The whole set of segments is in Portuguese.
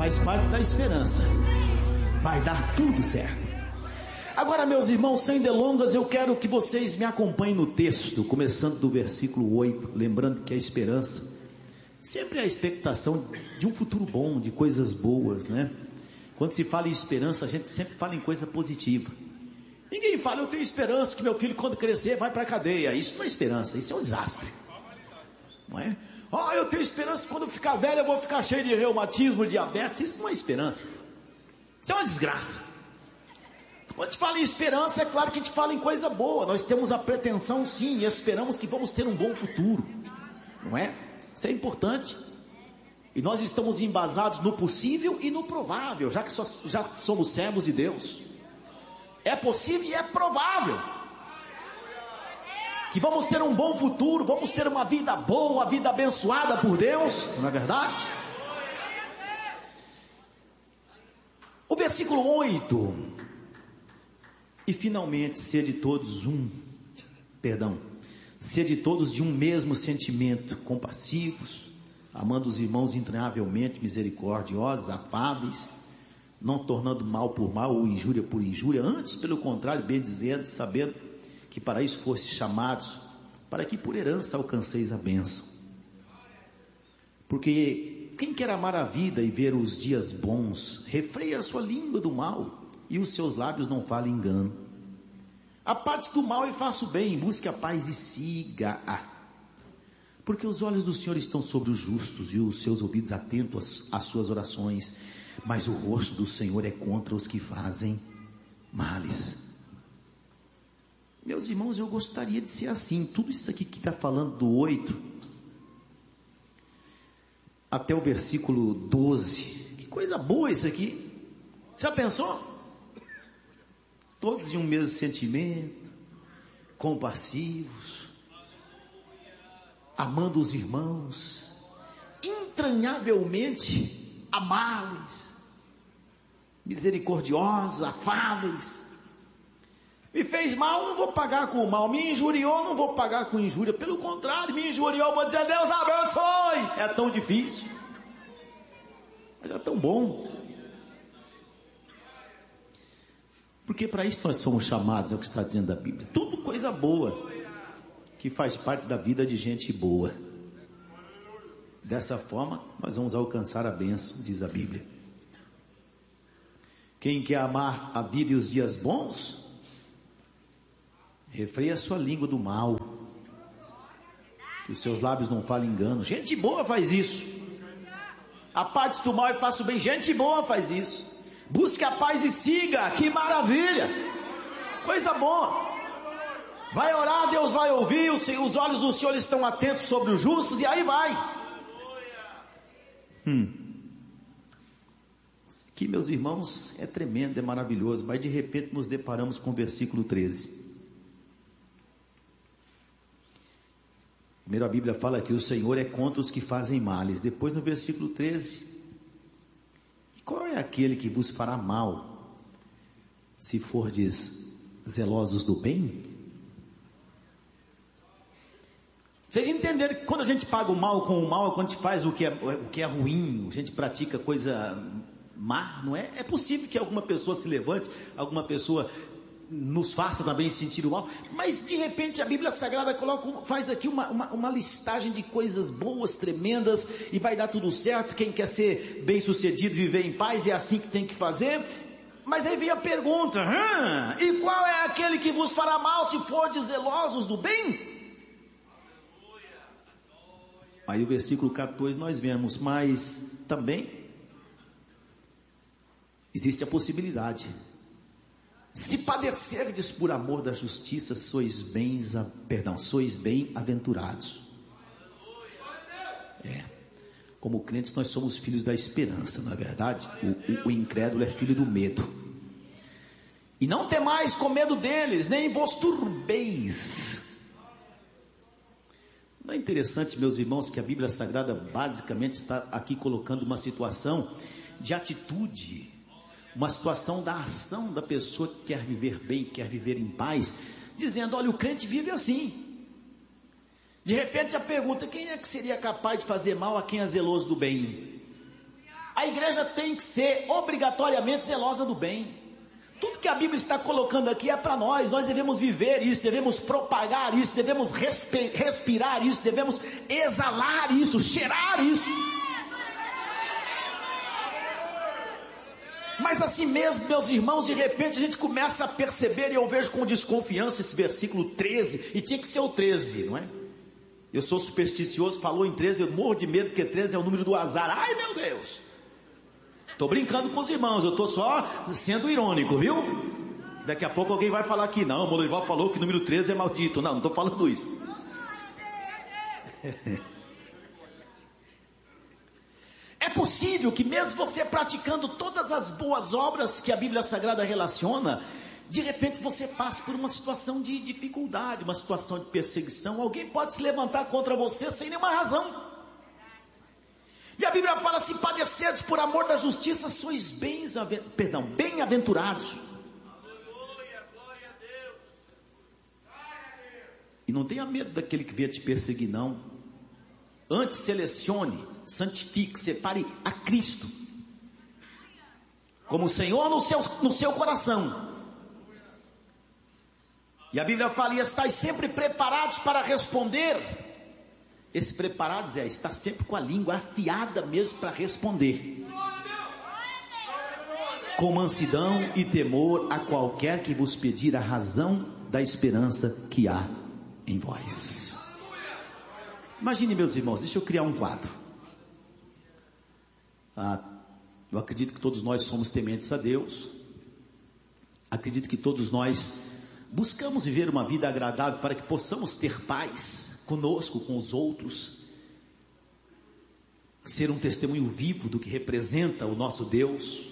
faz parte da esperança. Vai dar tudo certo. Agora, meus irmãos, sem delongas, eu quero que vocês me acompanhem no texto, começando do versículo 8, lembrando que a esperança sempre é a expectação de um futuro bom, de coisas boas, né? Quando se fala em esperança, a gente sempre fala em coisa positiva. Ninguém fala, eu tenho esperança que meu filho, quando crescer, vai para a cadeia. Isso não é esperança, isso é um desastre, não é? Eu tenho esperança que quando ficar velho eu vou ficar cheio de reumatismo, diabetes. Isso não é esperança, isso é uma desgraça. Quando a gente fala em esperança, é claro que a gente fala em coisa boa. Nós temos a pretensão, sim, e esperamos que vamos ter um bom futuro, não é? Isso é importante. E nós estamos embasados no possível e no provável, já que já somos servos de Deus. É possível e é provável que vamos ter um bom futuro, vamos ter uma vida boa, uma vida abençoada por Deus, não é verdade? O versículo 8: e finalmente sede todos de um mesmo sentimento, compassivos, amando os irmãos entranhavelmente, misericordiosos, afáveis, não tornando mal por mal ou injúria por injúria, antes pelo contrário, bendizendo, sabendo que para isso fostes chamados, para que por herança alcanceis a bênção. Porque quem quer amar a vida e ver os dias bons, refreia a sua língua do mal, e os seus lábios não falem engano. Aparte do mal e faça o bem, busque a paz e siga-a. Porque os olhos do Senhor estão sobre os justos, e os seus ouvidos atentos às suas orações, mas o rosto do Senhor é contra os que fazem males. Meus irmãos, eu gostaria de ser assim. Tudo isso aqui que está falando do 8 até o versículo 12, que coisa boa isso aqui. Já pensou? Todos de um mesmo sentimento, compassivos, amando os irmãos, entranhavelmente amáveis, misericordiosos, afáveis. Me fez mal, não vou pagar com o mal. Me injuriou, não vou pagar com injúria. Pelo contrário, me injuriou, vou dizer, Deus abençoe. É tão difícil, mas é tão bom. Porque para isso nós somos chamados, é o que está dizendo a Bíblia. Tudo coisa boa, que faz parte da vida de gente boa. Dessa forma, nós vamos alcançar a bênção, diz a Bíblia. Quem quer amar a vida e os dias bons, refreia a sua língua do mal, que os seus lábios não falem engano. Gente boa faz isso. Aparte do mal e faça o bem. Gente boa faz isso. Busque a paz e siga. Que maravilha, coisa boa. Vai orar, Deus vai ouvir. Os olhos do Senhor estão atentos sobre os justos, e aí vai. Isso aqui, meus irmãos, é tremendo, é maravilhoso. Mas de repente nos deparamos com o versículo 13. Primeiro a Bíblia fala que o Senhor é contra os que fazem males. Depois no versículo 13, qual é aquele que vos fará mal, se fordes zelosos do bem? Vocês entenderam que quando a gente paga o mal com o mal, é quando a gente faz o que é ruim, a gente pratica coisa má, não é? É possível que alguma pessoa se levante, alguma pessoa nos faça também sentir o mal, mas de repente a Bíblia Sagrada faz aqui uma listagem de coisas boas, tremendas, e vai dar tudo certo. Quem quer ser bem sucedido, viver em paz, é assim que tem que fazer. Mas aí vem a pergunta, e qual é aquele que vos fará mal, se fordes zelosos do bem? Aí o versículo 14 nós vemos, mas também existe a possibilidade: se padecerdes por amor da justiça, sois bem-aventurados. Como crentes nós somos filhos da esperança, não é verdade? O incrédulo é filho do medo. E não temais com medo deles, nem vos turbeis. Não é interessante, meus irmãos, que a Bíblia Sagrada basicamente está aqui colocando uma situação de atitude, uma situação da ação da pessoa que quer viver bem, quer viver em paz, dizendo, olha, o crente vive assim. De repente a pergunta, quem é que seria capaz de fazer mal a quem é zeloso do bem? A igreja igreja tem que ser obrigatoriamente zelosa do bem. Tudo que a Bíblia está colocando aqui é para nós devemos viver isso, devemos propagar isso, devemos respirar isso, devemos exalar isso, cheirar isso. Mas assim mesmo, meus irmãos, de repente a gente começa a perceber, e eu vejo com desconfiança esse versículo 13, e tinha que ser o 13, não é? Eu sou supersticioso, falou em 13, eu morro de medo, porque 13 é o número do azar. Ai meu Deus! Estou brincando com os irmãos, eu estou só sendo irônico, viu? Daqui a pouco alguém vai falar que não, o Lorival falou que o número 13 é maldito. Não estou falando isso. É possível que mesmo você praticando todas as boas obras que a Bíblia Sagrada relaciona, de repente você passe por uma situação de dificuldade, uma situação de perseguição. Alguém pode se levantar contra você sem nenhuma razão. E a Bíblia fala: se padecerdes por amor da justiça, sois bem-aventurados. Aleluia, glória a Deus. E não tenha medo daquele que vier te perseguir, não. Antes selecione, santifique, separe a Cristo como Senhor no seu coração. E a Bíblia fala: e estáis sempre preparados para responder. Esse preparados é estar sempre com a língua afiada mesmo para responder, com mansidão e temor a qualquer que vos pedir a razão da esperança que há em vós. Imagine, meus irmãos, deixa eu criar um quadro. Eu acredito que todos nós somos tementes a Deus. Acredito que todos nós buscamos viver uma vida agradável para que possamos ter paz conosco, com os outros. Ser um testemunho vivo do que representa o nosso Deus.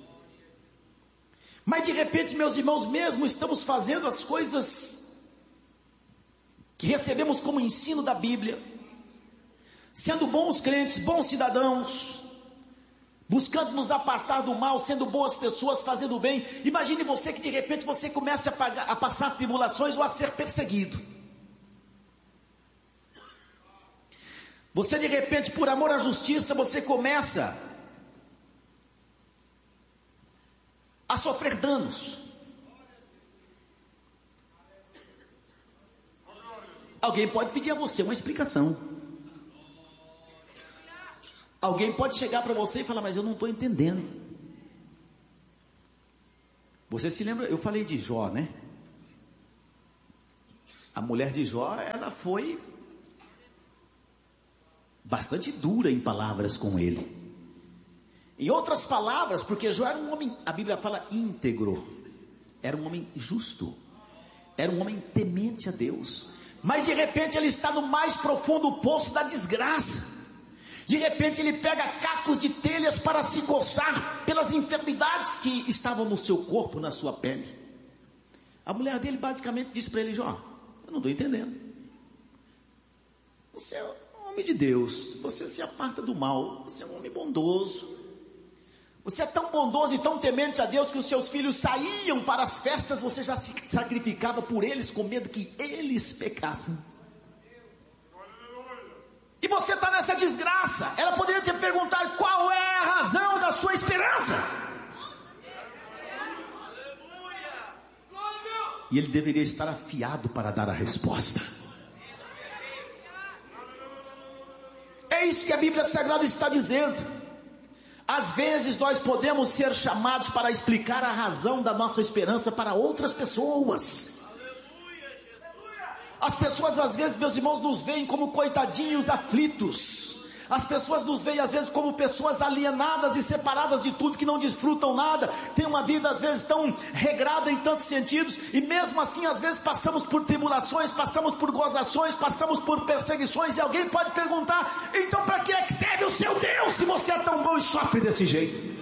Mas de repente, meus irmãos, mesmo estamos fazendo as coisas que recebemos como ensino da Bíblia, sendo bons crentes, bons cidadãos, buscando nos apartar do mal, sendo boas pessoas, fazendo o bem. Imagine você que de repente você comece a passar tribulações ou a ser perseguido. Você de repente, por amor à justiça, você começa a sofrer danos. Alguém pode pedir a você uma explicação. Alguém pode chegar para você e falar: mas eu não estou entendendo. Você se lembra, eu falei de Jó, né? A mulher de Jó, ela foi bastante dura em palavras com ele. Em outras palavras, porque Jó era um homem, a Bíblia fala, íntegro. Era um homem justo. Era um homem temente a Deus. Mas de repente ele está no mais profundo poço da desgraça. De repente ele pega cacos de telhas para se coçar pelas enfermidades que estavam no seu corpo, na sua pele. A mulher dele basicamente disse para ele: Jó, eu não estou entendendo. Você é um homem de Deus, você se aparta do mal, você é um homem bondoso. Você é tão bondoso e tão temente a Deus que os seus filhos saíam para as festas, você já se sacrificava por eles com medo que eles pecassem. E você está nessa desgraça. Ela poderia ter perguntado: qual é a razão da sua esperança? E ele deveria estar afiado para dar a resposta. É isso que a Bíblia Sagrada está dizendo. Às vezes nós podemos ser chamados para explicar a razão da nossa esperança para outras pessoas. As pessoas às vezes, meus irmãos, nos veem como coitadinhos aflitos. As pessoas nos veem às vezes como pessoas alienadas e separadas de tudo, que não desfrutam nada. Tem uma vida às vezes tão regrada em tantos sentidos. E mesmo assim às vezes passamos por tribulações, passamos por gozações, passamos por perseguições. E alguém pode perguntar: então para que é que serve o seu Deus se você é tão bom e sofre desse jeito?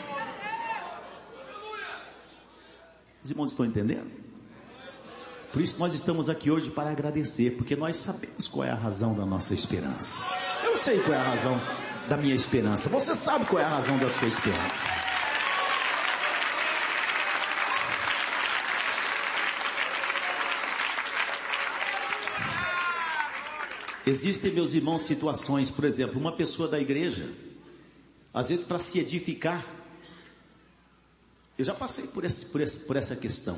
Os irmãos estão entendendo? Por isso nós estamos aqui hoje para agradecer, porque nós sabemos qual é a razão da nossa esperança. Eu sei qual é a razão da minha esperança. Você sabe qual é a razão da sua esperança. Existem, meus irmãos, situações, por exemplo, uma pessoa da igreja, Às vezes para se edificar. Eu já passei por essa questão.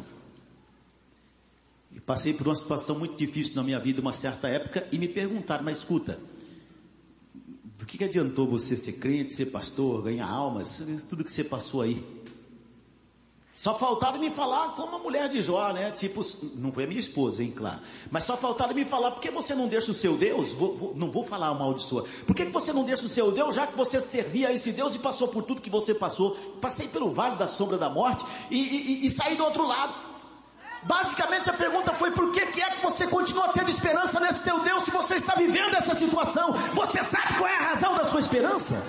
Eu passei por uma situação muito difícil na minha vida, uma certa época, e me perguntaram, mas escuta, do que adiantou você ser crente, ser pastor, ganhar almas, tudo que você passou aí? Só faltaram me falar como a mulher de Jó, né? Tipo, não foi a minha esposa, hein, claro. Mas só faltaram me falar, por que você não deixa o seu Deus? Não vou falar mal de sua. Por que você não deixa o seu Deus, já que você servia a esse Deus e passou por tudo que você passou? Passei pelo vale da sombra da morte e saí do outro lado. Basicamente a pergunta foi, por que é que você continua tendo esperança nesse teu Deus se você está vivendo essa situação? Você sabe qual é a razão da sua esperança?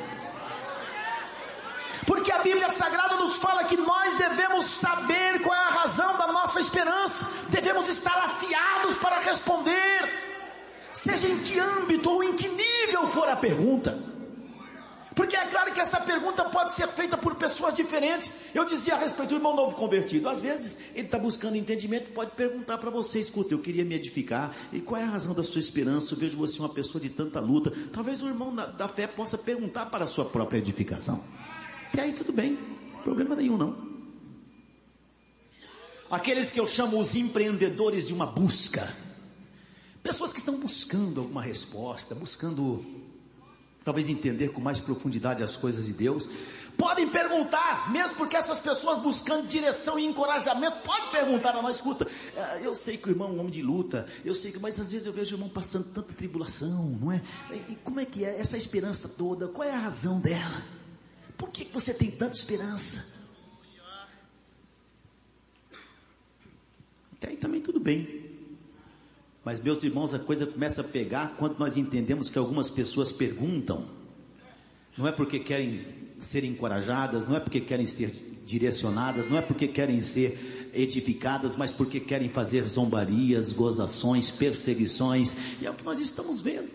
Porque a Bíblia Sagrada nos fala que nós devemos saber qual é a razão da nossa esperança. Devemos estar afiados para responder, seja em que âmbito ou em que nível for a pergunta. Porque é claro que essa pergunta pode ser feita por pessoas diferentes. Eu dizia a respeito do irmão novo convertido, às vezes ele está buscando entendimento, pode perguntar para você, escuta, eu queria me edificar, e qual é a razão da sua esperança? Eu vejo você uma pessoa de tanta luta. Talvez o irmão da fé possa perguntar para a sua própria edificação. E aí tudo bem, problema nenhum não. Aqueles que eu chamo os empreendedores de uma busca, pessoas que estão buscando alguma resposta, buscando talvez entender com mais profundidade as coisas de Deus, podem perguntar, mesmo porque essas pessoas buscando direção e encorajamento, podem perguntar a nós, escuta, eu sei que o irmão é um homem de luta, eu sei que, mas às vezes eu vejo o irmão passando tanta tribulação, não é? E como é que é essa esperança toda? Qual é a razão dela? Por que você tem tanta esperança? Até aí também tudo bem. Mas meus irmãos, a coisa começa a pegar quando nós entendemos que algumas pessoas perguntam. Não é porque querem ser encorajadas, não é porque querem ser direcionadas, não é porque querem ser edificadas, mas porque querem fazer zombarias, gozações, perseguições. E é o que nós estamos vendo.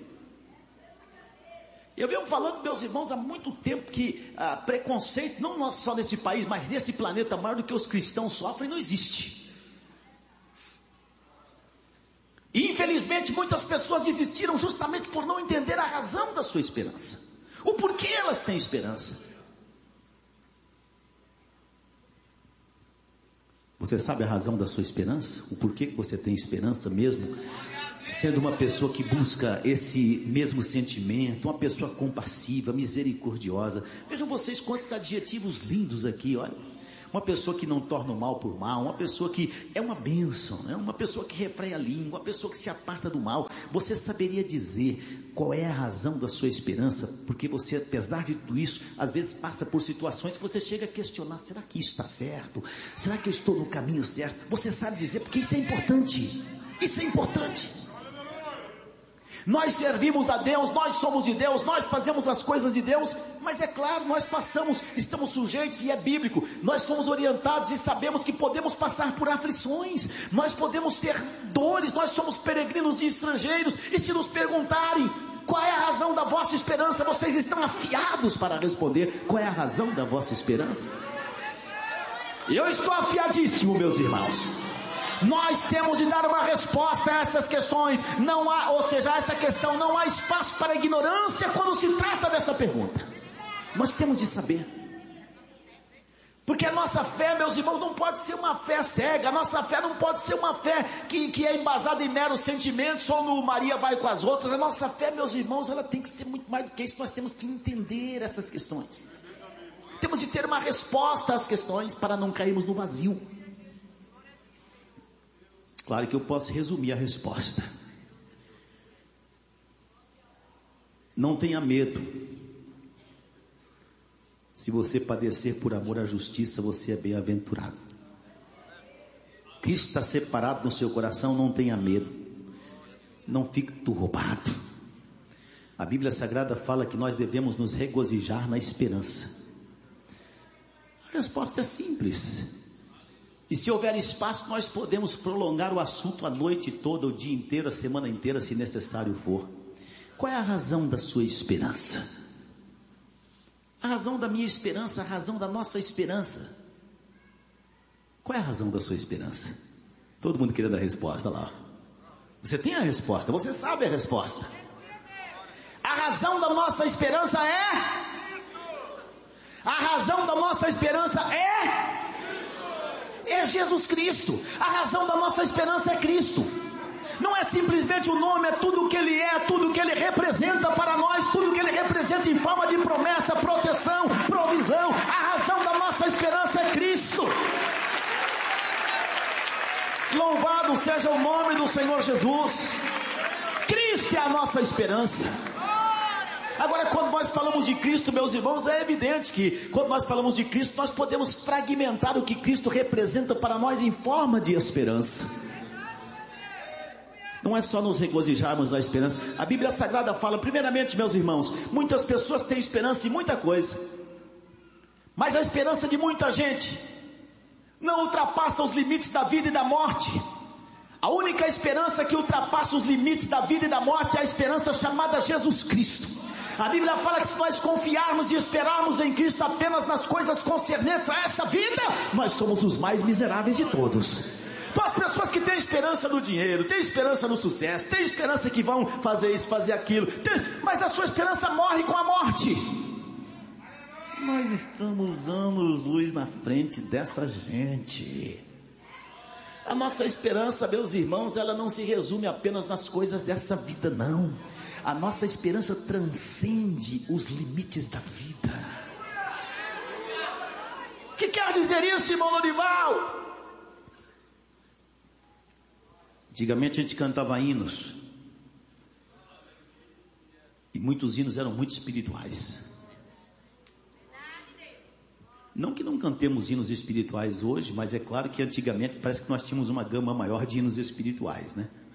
Eu venho falando, meus irmãos, há muito tempo que preconceito, não só nesse país, mas nesse planeta, maior do que os cristãos sofrem, não existe. E infelizmente muitas pessoas desistiram justamente por não entender a razão da sua esperança. O porquê elas têm esperança. Você sabe a razão da sua esperança? O porquê que você tem esperança mesmo? Sendo uma pessoa que busca esse mesmo sentimento, uma pessoa compassiva, misericordiosa. Vejam vocês quantos adjetivos lindos aqui, olha. Uma pessoa que não torna o mal por mal, uma pessoa que é uma bênção, né? Uma pessoa que refreia a língua, uma pessoa que se aparta do mal. Você saberia dizer qual é a razão da sua esperança? Porque você, apesar de tudo isso, às vezes passa por situações que você chega a questionar, será que isso está certo? Será que eu estou no caminho certo? Você sabe dizer, porque isso é importante. Isso é importante. Nós servimos a Deus, nós somos de Deus, nós fazemos as coisas de Deus, mas é claro, nós passamos, estamos sujeitos, e é bíblico, nós somos orientados e sabemos que podemos passar por aflições, nós podemos ter dores, nós somos peregrinos e estrangeiros, e se nos perguntarem, qual é a razão da vossa esperança? Vocês estão afiados para responder, qual é a razão da vossa esperança? Eu estou afiadíssimo, meus irmãos. Nós temos de dar uma resposta a essas questões. Não há, ou seja, a essa questão, não há espaço para ignorância quando se trata dessa pergunta. Nós temos de saber. Porque a nossa fé, meus irmãos, não pode ser uma fé cega. A nossa fé não pode ser uma fé que é embasada em meros sentimentos, ou no Maria vai com as outras. A nossa fé, meus irmãos, ela tem que ser muito mais do que isso. Nós temos que entender essas questões. Temos de ter uma resposta às questões para não cairmos no vazio. Claro que eu posso resumir a resposta. Não tenha medo. Se você padecer por amor à justiça, você é bem-aventurado. Cristo está separado no seu coração, não tenha medo. Não fique turbado. A Bíblia Sagrada fala que nós devemos nos regozijar na esperança. A resposta é simples. E se houver espaço, nós podemos prolongar o assunto a noite toda, o dia inteiro, a semana inteira, se necessário for. Qual é a razão da sua esperança? A razão da minha esperança, a razão da nossa esperança. Qual é a razão da sua esperança? Todo mundo queria dar a resposta lá. Você tem a resposta, você sabe a resposta. A razão da nossa esperança é A razão da nossa esperança é Jesus Cristo. A razão da nossa esperança é Cristo. Não é simplesmente o nome, é tudo o que Ele é, tudo o que Ele representa para nós, tudo o que Ele representa em forma de promessa, proteção, provisão. A razão da nossa esperança é Cristo. Louvado seja o nome do Senhor Jesus. Cristo é a nossa esperança. Agora, quando nós falamos de Cristo, meus irmãos, é evidente que quando nós falamos de Cristo, nós podemos fragmentar o que Cristo representa para nós em forma de esperança. Não é só nos regozijarmos na esperança. A Bíblia Sagrada fala, primeiramente, meus irmãos, muitas pessoas têm esperança em muita coisa, mas a esperança de muita gente não ultrapassa os limites da vida e da morte. A única esperança que ultrapassa os limites da vida e da morte é a esperança chamada Jesus Cristo. A Bíblia fala que se nós confiarmos e esperarmos em Cristo apenas nas coisas concernentes a essa vida, nós somos os mais miseráveis de todos. Então as pessoas que têm esperança no dinheiro, têm esperança no sucesso, têm esperança que vão fazer isso, fazer aquilo, mas a sua esperança morre com a morte. Nós estamos anos-luz na frente dessa gente. A nossa esperança, meus irmãos, ela não se resume apenas nas coisas dessa vida, não. A nossa esperança transcende os limites da vida. O que quer dizer isso, irmão Lorival? Antigamente a gente cantava hinos, e muitos hinos eram muito espirituais. Não que não cantemos hinos espirituais hoje, mas é claro que antigamente parece que nós tínhamos uma gama maior de hinos espirituais, né?